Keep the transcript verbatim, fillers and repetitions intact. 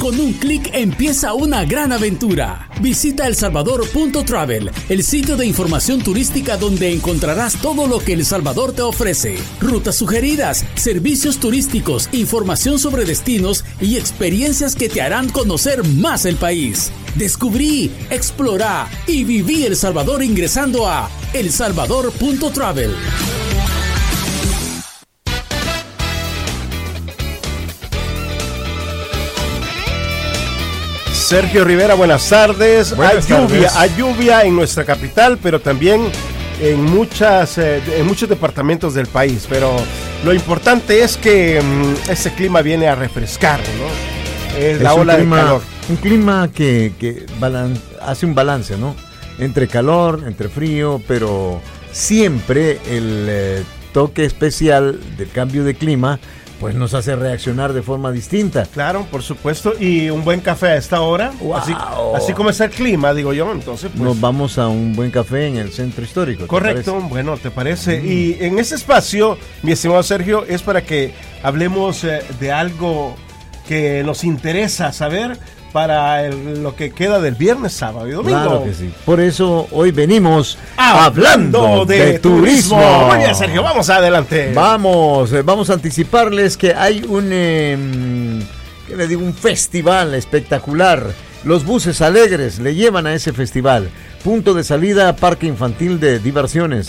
Con un clic empieza una gran aventura. Visita el salvador punto travel, el sitio de información turística donde encontrarás todo lo que El Salvador te ofrece. Rutas sugeridas, servicios turísticos, información sobre destinos y experiencias que te harán conocer más el país. Descubrí, explorá y viví El Salvador ingresando a el salvador punto travel. Sergio Rivera, buenas tardes. Buenas hay lluvia, tardes. hay lluvia en nuestra capital, pero también en muchas, eh, en muchos departamentos del país. Pero lo importante es que mm, ese clima viene a refrescar, ¿no? Es, Es la un ola clima, de calor. un clima que, que balan- hace un balance, ¿no? Entre calor, entre frío, pero siempre el eh, toque especial del cambio de clima pues nos hace reaccionar de forma distinta. Claro, por supuesto. Y un buen café a esta hora. Wow. Así, así como es el clima, digo yo. Entonces, pues. Nos vamos a un buen café en el centro histórico. ¿te Correcto, parece? bueno, ¿te parece? Mm. Y en este espacio, mi estimado Sergio, es para que hablemos eh, de algo que nos interesa saber para el- lo que queda del viernes, sábado y domingo. Claro que sí. Por eso hoy venimos Hablando de, turismo. Muy bien, Sergio, vamos adelante. Vamos, eh, vamos a anticiparles que hay un, eh, ¿qué le digo? Un festival espectacular. Los buses alegres le llevan a ese festival. Punto de salida, parque infantil de diversiones.